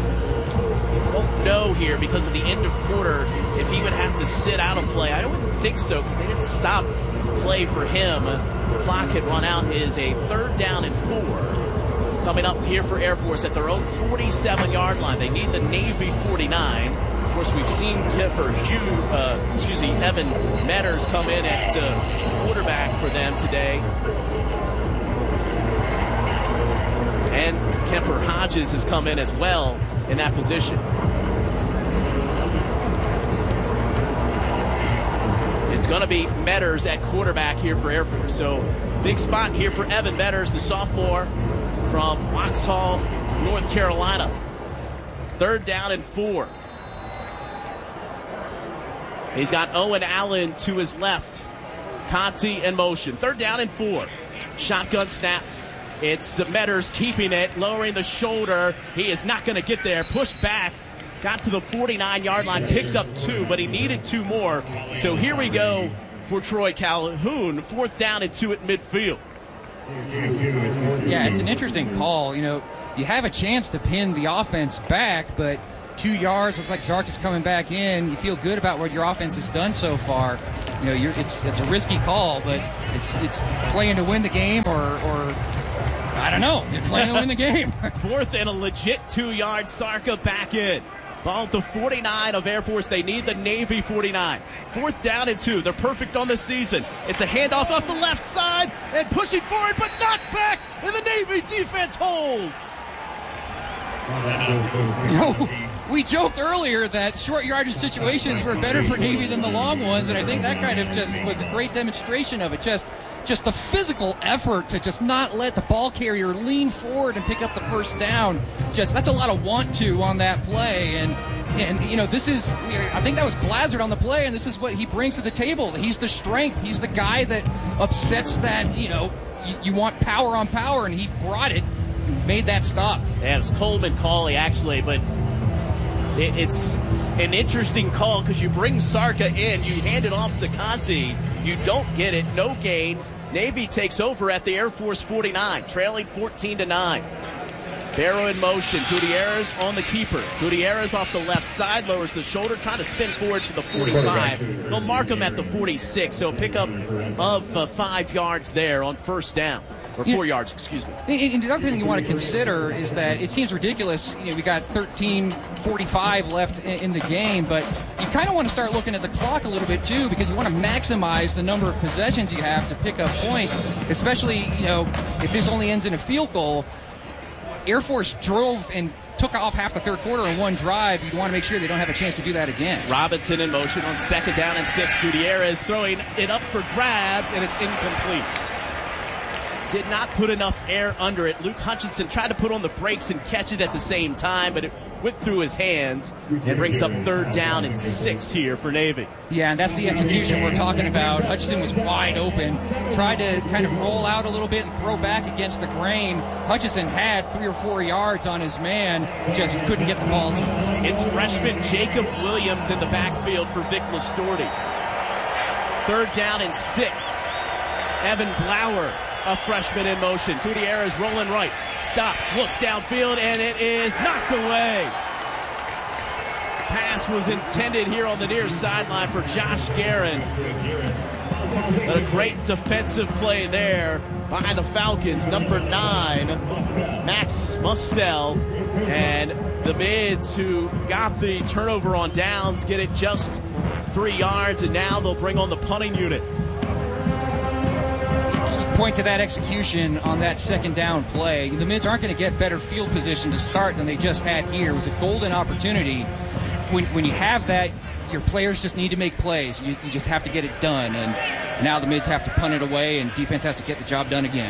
Don't know here because of the end of quarter if he would have to sit out and play. I don't think so because they didn't stop play for him. The clock had run out. It is a 3rd down and 4. Coming up here for Air Force at their own 47-yard line. They need the Navy 49. Of course, we've seen Evan Metters come in at quarterback for them today. And Pepper Hodges has come in as well in that position. It's going to be Metters at quarterback here for Air Force. So big spot here for Evan Metters, the sophomore from Waxhaw, North Carolina. 3rd down and 4. He's got Owen Allen to his left. Conti in motion. 3rd down and 4. Shotgun snap. It's Metters keeping it, lowering the shoulder. He is not going to get there. Pushed back. Got to the 49-yard line, picked up 2, but he needed 2 more. So here we go for Troy Calhoun. 4th down and 2 at midfield. Yeah, it's an interesting call. You know, you have a chance to pin the offense back, but 2 yards, looks like Zarka's coming back in. You feel good about what your offense has done so far. You know, it's a risky call, but it's playing to win the game or I don't know. You're playing to win the game. 4th and a legit 2-yard. Sarka back in. Ball at the 49 of Air Force. They need the Navy 49. 4th down and 2. They're perfect on the season. It's a handoff off the left side and pushing forward, but knocked back, and the Navy defense holds. You know, we joked earlier that short yardage situations were better for Navy than the long ones, and I think that kind of just was a great demonstration of it. Just the physical effort to just not let the ball carrier lean forward and pick up the first down. That's a lot of want to on that play. And you know, I think that was Blazard on the play, and this is what he brings to the table. He's the strength. He's the guy that upsets that, you know, you want power on power, and he brought it, made that stop. Yeah, it was Coleman Cauley, actually, but it's an interesting call because you bring Sarka in, you hand it off to Conti, you don't get it, no gain. Navy takes over at the Air Force 49, trailing 14-9. Barrow in motion. Gutierrez on the keeper. Gutierrez off the left side, lowers the shoulder, trying to spin forward to the 45. They'll mark him at the 46, so pick up of 5 yards there on 1st down. Or 4 yards, excuse me. And the other thing you want to consider is that it seems ridiculous. You know, we got 13:45 left in the game, but you kind of want to start looking at the clock a little bit too, because you want to maximize the number of possessions you have to pick up points. Especially, you know, if this only ends in a field goal. Air Force drove and took off half the 3rd quarter in one drive. You want to make sure they don't have a chance to do that again. Robinson in motion on 2nd down and 6. Gutierrez throwing it up for grabs, and it's incomplete. Did not put enough air under it. Luke Hutchinson tried to put on the brakes and catch it at the same time, but it went through his hands and brings up 3rd down and 6 here for Navy. Yeah, and that's the execution we're talking about. Hutchinson was wide open, tried to kind of roll out a little bit and throw back against the grain. Hutchinson had 3 or 4 yards on his man, just couldn't get the ball to him. It's freshman Jacob Williams in the backfield for Vic Listorti. 3rd down and 6. Evan Blauer, a freshman in motion. Gutierrez rolling right. Stops, looks downfield, and it is knocked away. Pass was intended here on the near sideline for Josh Guerin. But a great defensive play there by the Falcons. Number 9, Max Mustel. And the Mids, who got the turnover on downs, get it just 3 yards, and now they'll bring on the punting unit. Point to that execution on that 2nd down play. The Mids aren't going to get better field position to start than they just had here. It was a golden opportunity. When you have that, your players just need to make plays. You just have to get it done. And now the Mids have to punt it away, and defense has to get the job done again.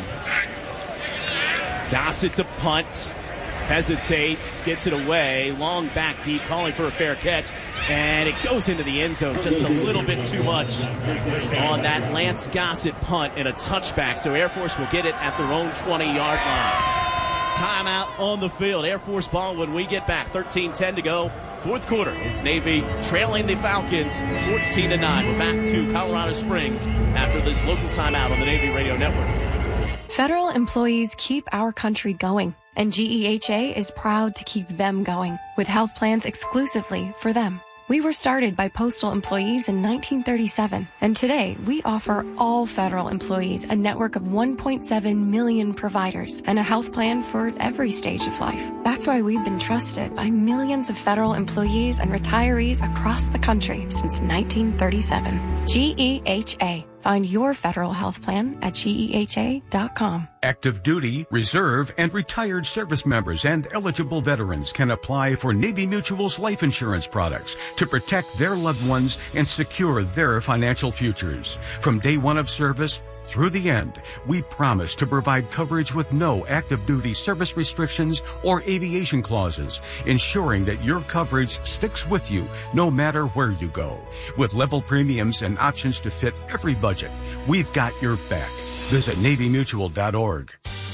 Gossett to punt. Hesitates, gets it away. Long back deep, calling for a fair catch. And it goes into the end zone just a little bit too much on that Lance Gossett punt and a touchback. So Air Force will get it at their own 20-yard line. Timeout on the field. Air Force ball when we get back. 13:10 to go. 4th quarter. It's Navy trailing the Falcons 14-9. We're back to Colorado Springs after this local timeout on the Navy Radio Network. Federal employees keep our country going, and GEHA is proud to keep them going with health plans exclusively for them. We were started by postal employees in 1937, and today we offer all federal employees a network of 1.7 million providers and a health plan for every stage of life. That's why we've been trusted by millions of federal employees and retirees across the country since 1937. GEHA, Find your federal health plan at GEHA.com. Active duty, reserve, and retired service members and eligible veterans can apply for Navy Mutual's life insurance products to protect their loved ones and secure their financial futures. From day one of service through the end, we promise to provide coverage with no active duty service restrictions or aviation clauses, ensuring that your coverage sticks with you no matter where you go. With level premiums and options to fit every budget, we've got your back. Visit NavyMutual.org.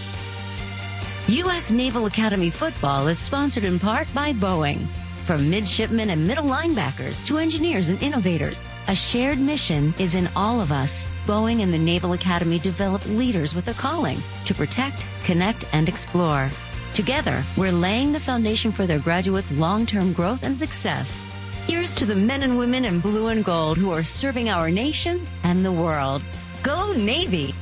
U.S. Naval Academy football is sponsored in part by Boeing. From midshipmen and middle linebackers to engineers and innovators, a shared mission is in all of us. Boeing and the Naval Academy develop leaders with a calling to protect, connect, and explore. Together, we're laying the foundation for their graduates' long-term growth and success. Here's to the men and women in blue and gold who are serving our nation and the world. Go Navy!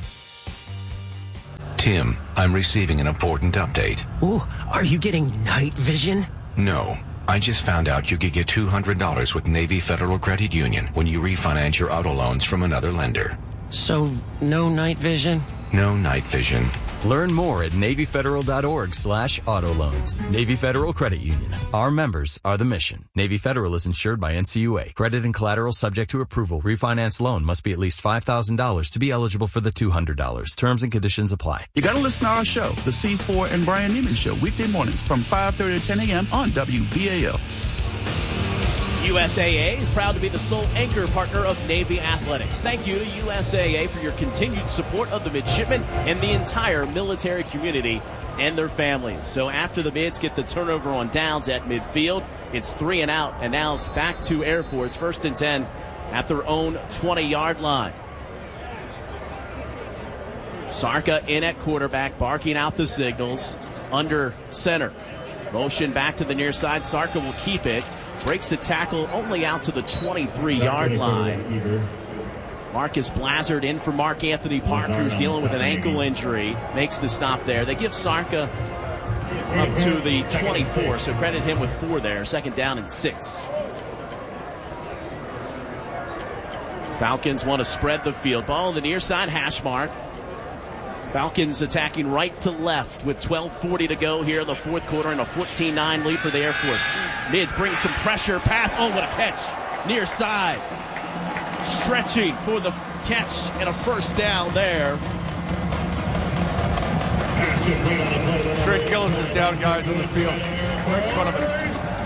Tim, I'm receiving an important update. Ooh, are you getting night vision? No. I just found out you could get $200 with Navy Federal Credit Union when you refinance your auto loans from another lender. So, no night vision? No night vision. Learn more at NavyFederal.org/auto loans. Navy Federal Credit Union. Our members are the mission. Navy Federal is insured by NCUA. Credit and collateral subject to approval. Refinance loan must be at least $5,000 to be eligible for the $200. Terms and conditions apply. You got to listen to our show, The C4 and Brian Neiman Show, weekday mornings from 5:30 to 10 a.m. on WBAL. USAA is proud to be the sole anchor partner of Navy Athletics. Thank you to USAA for your continued support of the midshipmen and the entire military community and their families. So after the Mids get the turnover on downs at midfield, it's 3 and out, and now it's back to Air Force, 1st and 10 at their own 20-yard line. Sarka in at quarterback, barking out the signals. Under center. Motion back to the near side. Sarka will keep it. Breaks the tackle only out to the 23-yard line. Marcus Blazard in for Mark Anthony Parker, who's dealing with an ankle injury. Makes the stop there. They give Sarka up to the 24, so credit him with 4 there. 2nd down and 6. Falcons want to spread the field. Ball on the near side, hash mark. Falcons attacking right to left with 12:40 to go here in the 4th quarter and a 14-9 lead for the Air Force. Mids bring some pressure. Pass. Oh, what a catch. Near side. Stretching for the catch and a 1st down there. Trent Gillis is down, guys, on the field. Right in front of him.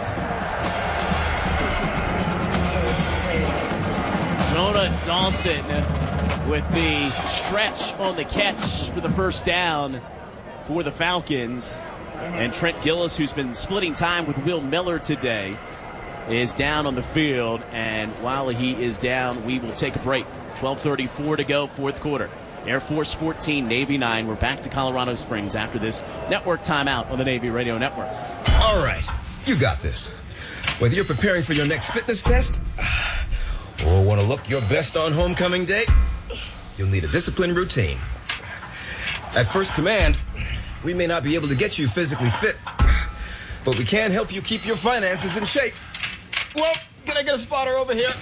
Jonah Dawson with the stretch on the catch for the 1st down for the Falcons. And Trent Gillis, who's been splitting time with Will Miller today, is down on the field. And while he is down, we will take a break. 12:34 to go, 4th quarter. Air Force 14, Navy 9. We're back to Colorado Springs after this network timeout on the Navy Radio Network. All right, you got this. Whether you're preparing for your next fitness test or want to look your best on homecoming day, you'll need a disciplined routine. At First Command, we may not be able to get you physically fit, but we can help you keep your finances in shape. Well, can I get a spotter over here?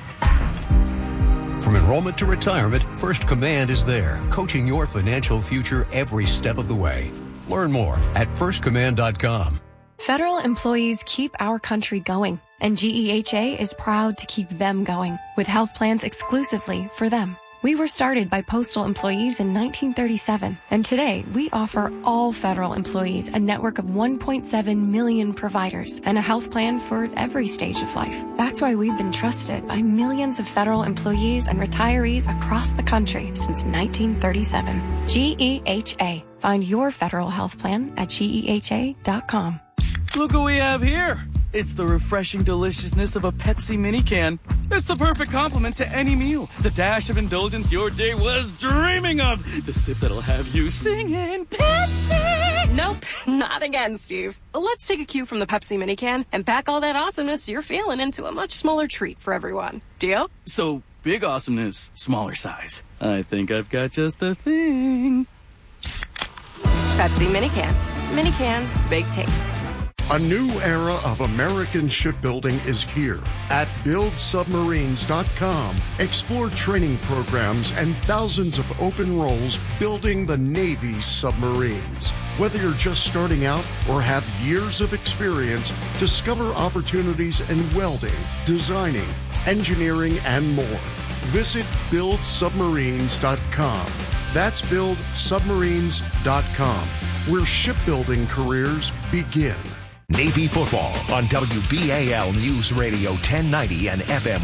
From enrollment to retirement, First Command is there, coaching your financial future every step of the way. Learn more at firstcommand.com. Federal employees keep our country going, and GEHA is proud to keep them going with health plans exclusively for them. We were started by postal employees in 1937, and today we offer all federal employees a network of 1.7 million providers and a health plan for every stage of life. That's why we've been trusted by millions of federal employees and retirees across the country since 1937. GEHA. Find your federal health plan at GEHA.com. Look what we have here. It's the refreshing deliciousness of a Pepsi mini can. It's the perfect complement to any meal. The dash of indulgence your day was dreaming of. The sip that'll have you singing Pepsi. Nope, not again, Steve. Let's take a cue from the Pepsi mini can and pack all that awesomeness you're feeling into a much smaller treat for everyone. Deal? So, big awesomeness, smaller size. I think I've got just the thing. Pepsi mini can. Mini can, big taste. A new era of American shipbuilding is here. At BuildSubmarines.com, explore training programs and thousands of open roles building the Navy's submarines. Whether you're just starting out or have years of experience, discover opportunities in welding, designing, engineering, and more. Visit BuildSubmarines.com. That's BuildSubmarines.com, where shipbuilding careers begin. Navy football on WBAL News Radio 1090 and FM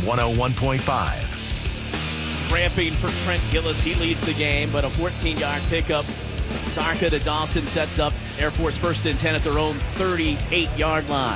101.5. Ramping for Trent Gillis. He leads the game, but a 14-yard pickup. Zarka to Dawson sets up Air Force 1st and 10 at their own 38-yard line.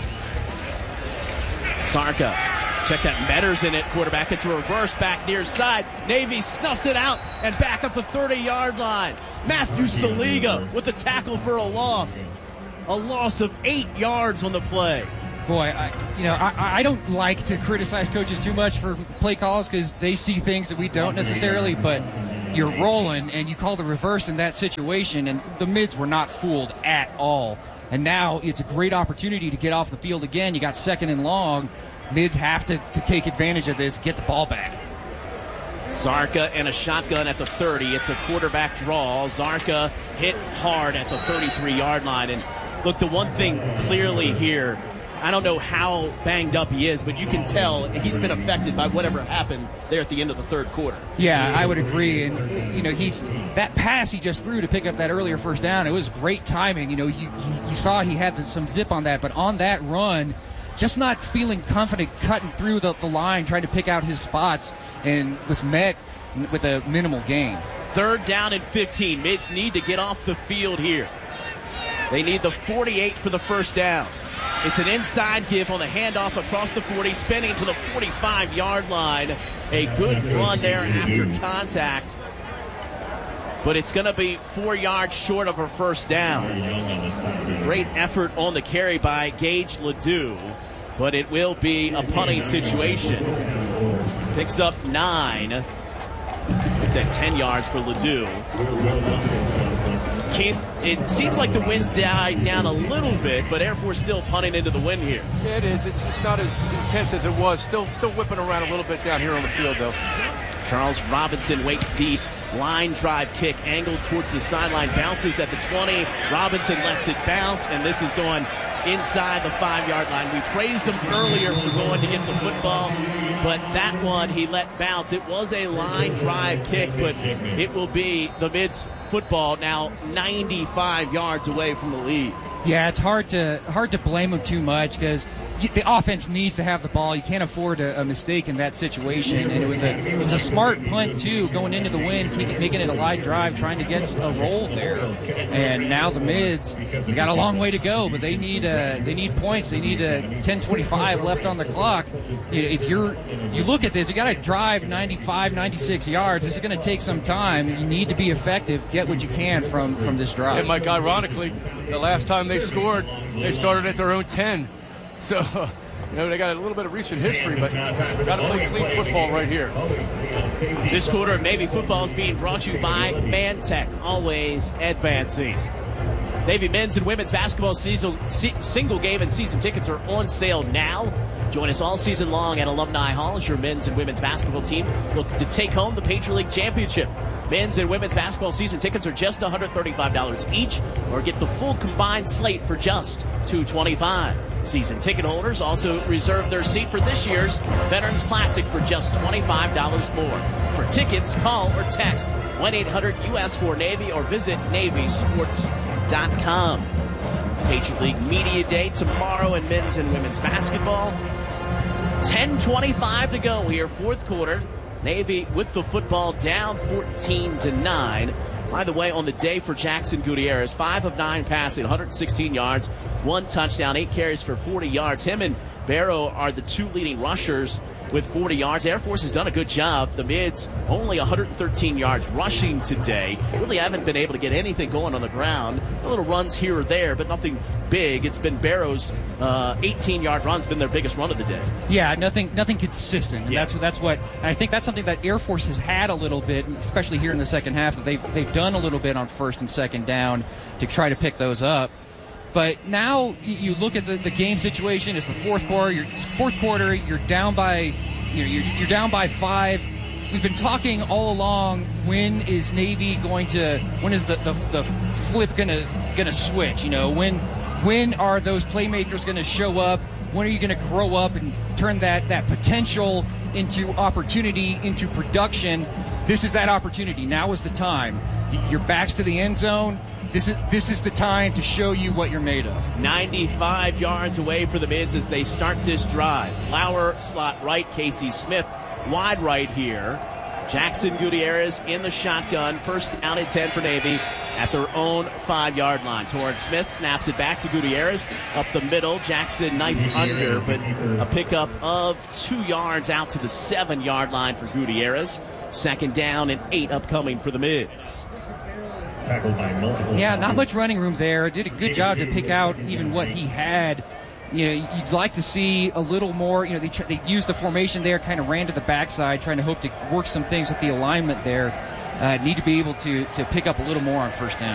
Zarka, check that. Metters in it, quarterback. It's a reverse back near side. Navy snuffs it out and back up the 30-yard line. Matthew Saliga with a tackle for a loss. A loss of 8 yards on the play. Boy, I don't like to criticize coaches too much for play calls because they see things that we don't necessarily, but you're rolling and you call the reverse in that situation, and the Mids were not fooled at all. And now it's a great opportunity to get off the field again. You got 2nd and long. Mids have to take advantage of this, get the ball back. Zarka and a shotgun at the 30. It's a quarterback draw. Zarka hit hard at the 33-yard line. And look, the one thing clearly here, I don't know how banged up he is, but you can tell he's been affected by whatever happened there at the end of the third quarter. Yeah, I would agree. And, that pass he just threw to pick up that earlier first down, it was great timing. You saw he had some zip on that, but on that run, just not feeling confident cutting through the line, trying to pick out his spots, and was met with a minimal gain. 3rd down and 15. Mids need to get off the field here. They need the 48 for the first down. It's an inside give on the handoff across the 40, spinning to the 45-yard line. A good run there after contact, but it's going to be 4 yards short of a first down. Great effort on the carry by Gage Ledoux, but it will be a punting situation. Picks up 9. Then 10 yards for Ledoux. Keith, it seems like the wind's died down a little bit, but Air Force still punting into the wind here. Yeah, it is. It's not as intense as it was. Still whipping around a little bit down here on the field, though. Charles Robinson waits deep. Line drive kick angled towards the sideline. Bounces at the 20. Robinson lets it bounce, and this is going inside the 5-yard line. We praised him earlier for going to get the football, but that one he let bounce. It was a line drive kick, but it will be the Mids football now 95 yards away from the lead. Yeah, it's hard to blame them too much because the offense needs to have the ball. You can't afford a mistake in that situation. And it was a smart punt too, going into the wind, making it a live drive, trying to get a roll there. And now the Mids, they got a long way to go, but they need points. They need 10:25 left on the clock. If you look at this, you got to drive 95, 96 yards. This is going to take some time. You need to be effective. Get what you can from this drive. And Mike, ironically, the last time they scored, they started at their own 10. So, they got a little bit of recent history, but got to play clean football right here. This quarter of Navy football is being brought to you by Mantech, always advancing. Navy men's and women's basketball single game and season tickets are on sale now. Join us all season long at Alumni Hall as your men's and women's basketball team look to take home the Patriot League Championship. Men's and women's basketball season tickets are just $135 each, or get the full combined slate for just $225. Season ticket holders also reserve their seat for this year's Veterans Classic for just $25 more. For tickets, call or text 1-800-US4-NAVY or visit NavySports.com. Patriot League Media Day tomorrow in men's and women's basketball. 10:25 to go here, fourth quarter. Navy with the football down 14-9. By the way, on the day for Jackson Gutierrez, 5 of 9 passing, 116 yards, 1 touchdown, 8 carries for 40 yards. Him and Barrow are the 2 leading rushers with 40 yards. Air Force has done a good job. The Mids only 113 yards rushing today. Really haven't been able to get anything going on the ground. A little runs here or there, but nothing big. It's been Barrow's 18-yard run's been their biggest run of the day. Yeah, nothing consistent. And that's what. And I think that's something that Air Force has had a little bit, especially here in the second half. They've done a little bit on first and second down to try to pick those up. But now you look at the game situation. It's the fourth quarter. You're down by, you're down by 5. We've been talking all along. When is Navy going to? When is the flip gonna switch? When are those playmakers going to show up? When are you going to grow up and turn that potential into opportunity, into production? This is that opportunity. Now is the time. Your back's to the end zone. This is the time to show you what you're made of. 95 yards away for the Mids as they start this drive. Lauer slot right, Casey Smith wide right here. Jackson Gutierrez in the shotgun. First down and 10 for Navy at their own 5-yard line. Torrance Smith snaps it back to Gutierrez up the middle. Jackson knifed under, but a pickup of 2 yards out to the 7-yard line for Gutierrez. Second down and 8 upcoming for the Mids. Yeah, not much running room there. Did a good job to pick out even what he had. You'd like to see a little more. They used the formation there, kind of ran to the backside, trying to hope to work some things with the alignment there. Need to be able to pick up a little more on first down.